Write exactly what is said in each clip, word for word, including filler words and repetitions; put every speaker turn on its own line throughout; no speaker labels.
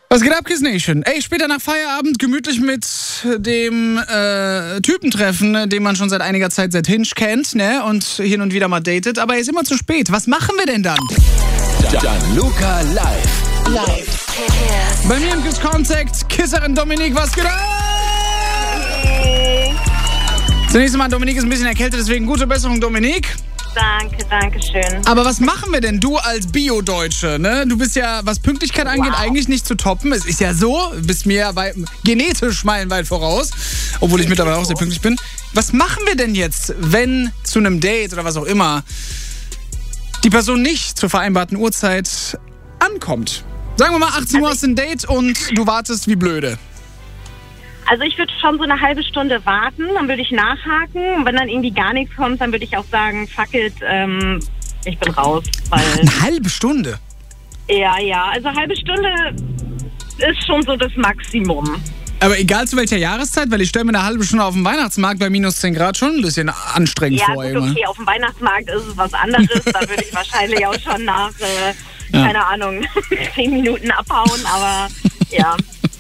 Was geht ab, Kiss Nation? Ey, später nach Feierabend gemütlich mit dem äh, Typen treffen, den man schon seit einiger Zeit seit Hinge kennt, ne? Und hin und wieder mal datet, aber er ist immer zu spät. Was machen wir denn dann?
Gianluca live.
Live.
Bei mir im Kiss Contact, Kisserin Dominique, was geht ab? Zunächst einmal, Dominique ist ein bisschen erkältet, deswegen gute Besserung, Dominique.
Danke, danke schön.
Aber was machen wir denn, du als Bio-Deutsche, ne? Du bist ja, was Pünktlichkeit angeht,
Wow.
eigentlich nicht zu toppen. Es ist ja so, du bist mir ja weit, genetisch meilenweit voraus, obwohl ich mittlerweile auch sehr pünktlich bin. Was machen wir denn jetzt, wenn zu einem Date oder was auch immer die Person nicht zur vereinbarten Uhrzeit ankommt? Sagen wir mal, achtzehn Uhr
Also
hast du ein Date und du wartest wie blöde.
Also ich würde schon so eine halbe Stunde warten, dann würde ich nachhaken. Und wenn dann irgendwie gar nichts kommt, dann würde ich auch sagen, fuck it, ähm, ich bin raus. Weil,
Eine halbe Stunde?
ja, ja, also eine halbe Stunde ist schon so das Maximum.
Aber egal zu welcher Jahreszeit, weil ich stelle mir eine halbe Stunde auf dem Weihnachtsmarkt bei minus zehn Grad schon ein bisschen anstrengend
Ja,
vor.
gut,
immer.
okay, auf dem Weihnachtsmarkt ist es was anderes. Da würde ich wahrscheinlich auch schon nach, äh,
Ja.
keine Ahnung, zehn Minuten abhauen, aber ja.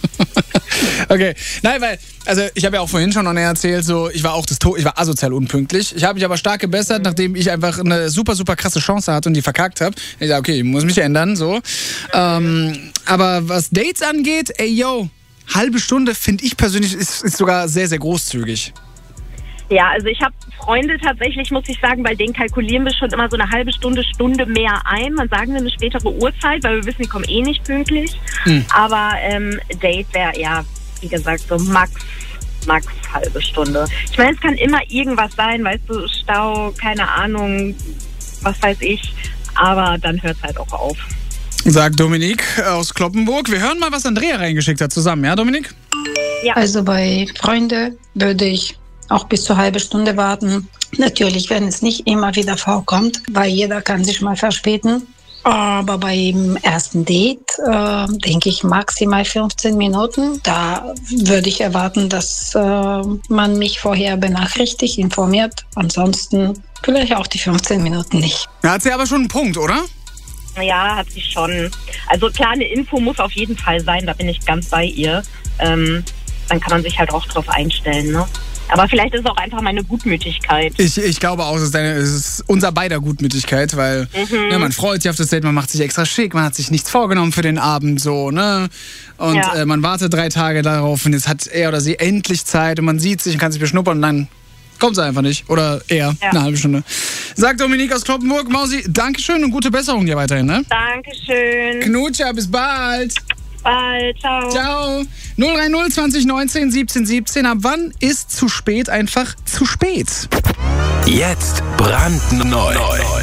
Okay, nein, weil, also ich habe ja auch vorhin schon noch näher erzählt, so ich war auch das to- ich war asozial unpünktlich. Ich habe mich aber stark gebessert, nachdem ich einfach eine super, super krasse Chance hatte und die verkackt habe. Ich sage, okay, ich muss mich ändern, so. Ähm, aber was Dates angeht, ey, yo, halbe Stunde finde ich persönlich ist, ist sogar sehr, sehr großzügig.
Ja, also ich habe Freunde tatsächlich, muss ich sagen, bei denen kalkulieren wir schon immer so eine halbe Stunde, Stunde mehr ein. Dann sagen wir eine spätere Uhrzeit, weil wir wissen, die kommen eh nicht pünktlich.
Mhm.
Aber ähm, Date wäre ja, wie gesagt, so max, max halbe Stunde. Ich meine, es kann immer irgendwas sein, weißt du, Stau, keine Ahnung, was weiß ich. Aber dann hört es halt auch auf.
Sagt Dominique aus Kloppenburg. Wir hören mal, was Andrea reingeschickt hat zusammen, ja, Dominique?
Also bei Freunden würde ich auch bis zur halben Stunde warten. Natürlich, wenn es nicht immer wieder vorkommt, weil jeder kann sich mal verspäten. Aber beim ersten Date äh, denke ich maximal fünfzehn Minuten. Da würde ich erwarten, dass äh, man mich vorher benachrichtigt, informiert. Ansonsten vielleicht auch die fünfzehn Minuten nicht.
Da hat sie aber schon einen Punkt, oder?
Ja, hat sie schon. Also klar, eine Info muss auf jeden Fall sein, da bin ich ganz bei ihr. Ähm, dann kann man sich halt auch drauf einstellen, ne? Aber vielleicht ist es auch einfach meine Gutmütigkeit.
Ich, ich glaube auch, es ist, deine, es ist unser beider Gutmütigkeit, weil
Mhm.
ne, man freut sich auf das Date, man macht sich extra schick, man hat sich nichts vorgenommen für den Abend, so, ne? Und
Ja.
äh, man wartet drei Tage darauf und jetzt hat er oder sie endlich Zeit und man sieht sich und kann sich beschnuppern und dann kommt sie einfach nicht. Oder er,
Ja.
eine halbe Stunde. Sagt Dominique aus Kloppenburg. Mausi, Dankeschön und gute Besserung dir weiterhin, ne?
Dankeschön.
Knutscher, bis bald.
Bald. Ciao.
Ciao. null drei null zwanzig neunzehn siebzehn siebzehn. Ab wann ist zu spät einfach zu spät?
Jetzt brandneu.